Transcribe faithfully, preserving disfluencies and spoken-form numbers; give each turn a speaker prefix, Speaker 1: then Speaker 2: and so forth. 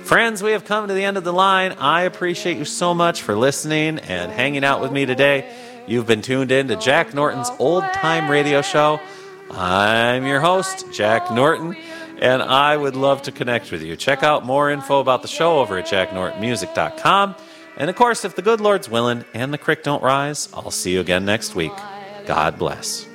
Speaker 1: Friends, we have come to the end of the line. I appreciate you so much for listening and hanging out with me today. You've been tuned in to Jack Norton's Old Time Radio Show. I'm your host, Jack Norton, and I would love to connect with you. Check out more info about the show over at jack norton music dot com. And of course, if the good Lord's willing and the creek don't rise, I'll see you again next week. God bless.